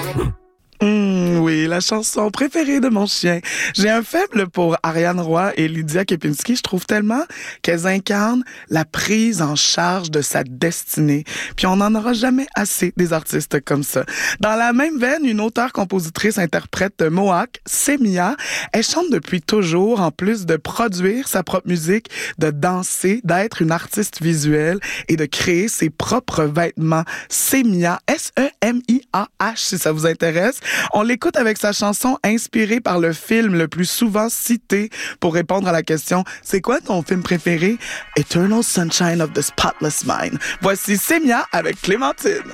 Oui, la chanson préférée de mon chien. J'ai un faible pour Ariane Roy et Lydia Kepinski. Je trouve tellement qu'elles incarnent la prise en charge de sa destinée. Puis on n'en aura jamais assez des artistes comme ça. Dans la même veine, une auteure-compositrice-interprète Mohawk, Semia, elle chante depuis toujours, en plus de produire sa propre musique, de danser, d'être une artiste visuelle et de créer ses propres vêtements. Semia, S-E-M-I-A-H, si ça vous intéresse. On l'écoute avec sa chanson inspirée par le film le plus souvent cité pour répondre à la question « C'est quoi ton film préféré? » Eternal Sunshine of the Spotless Mind. Voici Semia avec Clémentine.